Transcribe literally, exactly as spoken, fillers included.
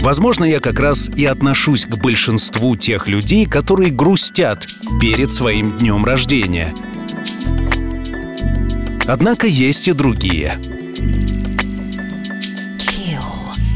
Возможно, я как раз и отношусь к большинству тех людей, которые грустят перед своим днем рождения. Однако есть и другие.